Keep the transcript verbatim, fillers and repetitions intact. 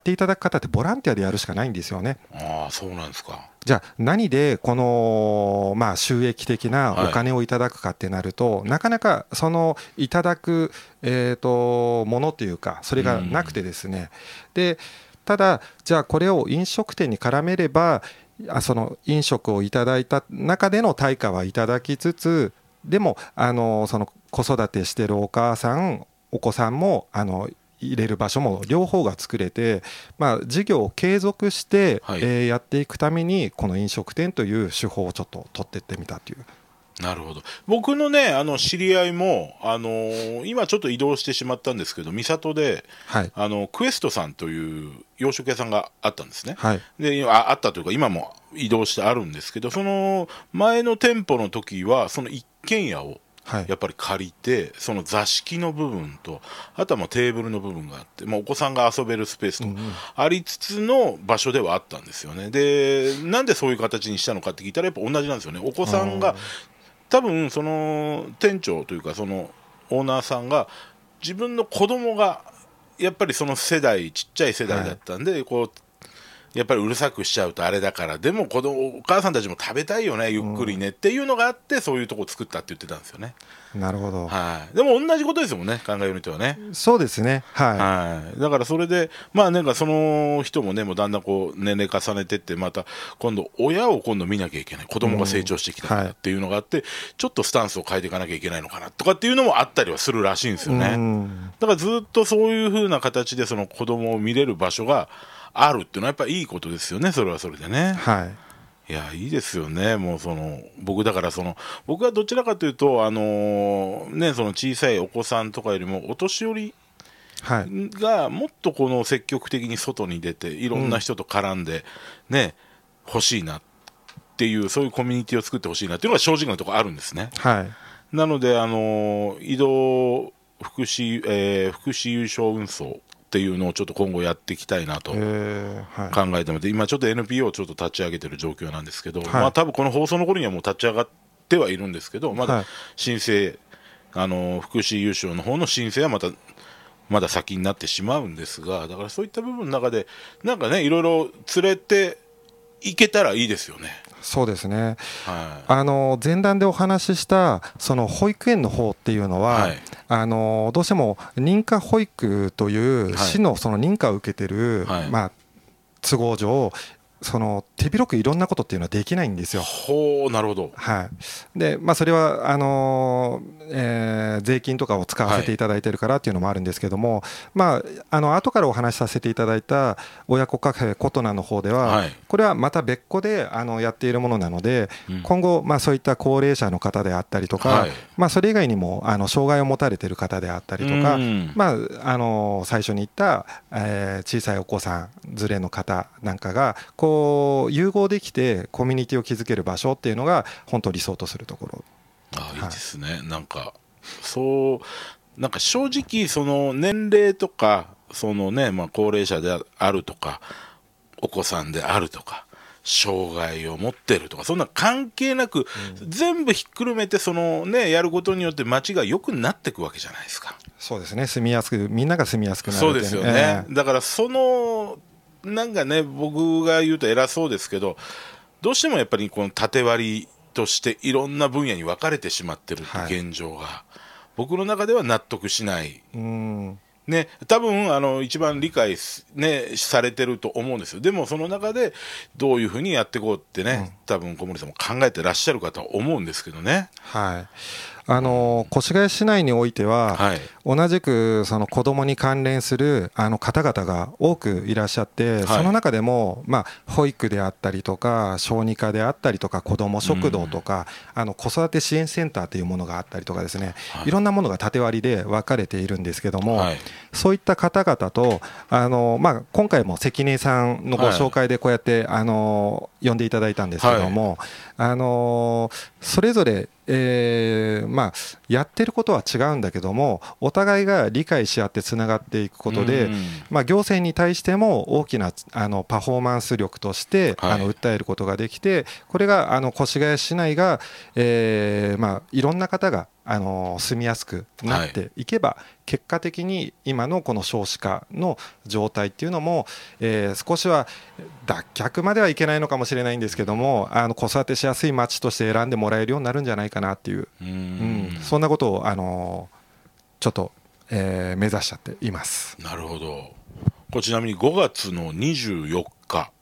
っていただく方ってボランティアでやるしかないんですよね。 ああ、そうなんですか。 じゃあ何でこのまあ収益的なお金をいただくかってなると、なかなかそのいただくえとものというかそれがなくてですね、でただじゃあこれを飲食店に絡めれば、あその飲食をいただいた中での対価はいただきつつ、でもあのその子育てしてるお母さんお子さんもあの入れる場所も両方が作れて、まあ、事業を継続して、 はい、 えーやっていくためにこの飲食店という手法をちょっと取っていってみたという。 なるほど。僕のね、あの知り合いも、あのー今ちょっと移動してしまったんですけど、三郷で、 はい、 あのクエストさんという洋食屋さんがあったんですね。 はい、 でああったというか今も移動してあるんですけど、その前の店舗の時はその一軒家をはい、 やっぱり借りて、その座敷の部分と、あとはまあテーブルの部分があって、まあ、お子さんが遊べるスペースとうんうん、 ありつつの場所ではあったんですよね。でなんでそういう形にしたのかって聞いたら、やっぱ同じなんですよね。お子さんが多分その店長というかそのオーナーさんが、自分の子供がやっぱりその世代、ちっちゃい世代だったんで、はい、こうやっぱりうるさくしちゃうとあれだから、でも子供お母さんたちも食べたいよね、ゆっくりねっていうのがあって、そういうとこ作ったって言ってたんですよね。 なるほど。 はい、でも同じことですもんね、考えようによってはね。 そうですね、はい、 はい、だからそれで、まあなんかその人もね、もうだんだんこう年齢重ねてって、また今度親を今度見なきゃいけない、子供が成長してきたからっていうのがあって、うん、はい、ちょっとスタンスを変えていかなきゃいけないのかなとかっていうのもあったりはするらしいんですよね。うん、だからずっとそういう風な形でその子供を見れる場所があるっていうのはやっぱりいいことですよね、それはそれでね。 はい、 いやいいですよね。もうその僕だからその僕はどちらかというと、あのー、ね、その小さいお子さんとかよりもお年寄りがもっとこの積極的に外に出ていろんな人と絡んでね、うん、欲しいなっていう、そういうコミュニティを作ってほしいなっていうのが正直なところあるんですね。 はい、 なので、あのー、移動福祉、えー、福祉優勝運送っていうのをちょっと今後やっていきたいなと考えてまして、今ちょっと エヌピーオー をちょっと立ち上げてる状況なんですけど、はい、まあ多分この放送の頃にはもう立ち上がってはいるんですけど、まだ申請、あの福祉優勝の方の申請はまたまだ先になってしまうんですが、だからそういった部分の中でなんかね、いろいろ連れていけたらいいですよね。 そうですね、 はい、 あの前段でお話ししたその保育園の方っていうのは、はい、あのどうしても認可保育という市のその認可を受けてる、はい、まあ、都合上その手広くいろんなことっていうのはできないんですよ。 ほう、なるほど。 はい、でまあ、それはあのーえー、税金とかを使わせていただいているからっていうのもあるんですけども、はい、まあ、あの後からお話しさせていただいた親子カフェコトナの方では、はい、これはまた別個であのやっているものなので、うん、今後、まあ、そういった高齢者の方であったりとか、はい、まあ、それ以外にもあの障害を持たれている方であったりとか、まあ、あの最初に言った、えー、小さいお子さん連れの方なんかがこう融合できてコミュニティを築ける場所っていうのが本当理想とするところ。 ああ、いいですね、はい、なんかそうなんか正直その年齢とかそのね、まあ、高齢者であるとかお子さんであるとか障害を持ってるとかそんな関係なく、うん、全部ひっくるめてそのねやることによって街が良くなっていくわけじゃないですか。 そうですね、住みやすくみんなが住みやすくなるっていう、 そうですよね、えー、だからそのなんかね僕が言うと偉そうですけど、どうしてもやっぱりこの縦割りとしていろんな分野に分かれてしまってるって現状が、はい、僕の中では納得しない。うん、ね、多分あの一番理解、ね、されてると思うんですよ。でもその中でどういうふうにやっていこうってね、うん、多分小森さんも考えてらっしゃるかと思うんですけどね。 はい、あの越谷市内においては、はい、同じくその子どもに関連するあの方々が多くいらっしゃって、はい、その中でも、まあ、保育であったりとか小児科であったりとか子ども食堂とか、うん、あの子育て支援センターというものがあったりとかですね、はい、いろんなものが縦割りで分かれているんですけども、はい、そういった方々とあの、まあ、今回も関根さんのご紹介でこうやって、はい、あの呼んでいただいたんですけども、はい、あのそれぞれえーまあ、やってることは違うんだけどもお互いが理解し合ってつながっていくことで、まあ、行政に対しても大きなあのパフォーマンス力として、はい、あの訴えることができて、これがあの越谷市内が、えーまあ、いろんな方があの住みやすくなっていけば、はい、結果的に今のこの少子化の状態っていうのも、えー、少しは脱却まではいけないのかもしれないんですけども、あの子育てしやすい町として選んでもらえるようになるんじゃないかなっていう、うん、そんなことをあのちょっと、えー、目指しちゃっています。 なるほど。これちなみにごがつのにじゅうよっか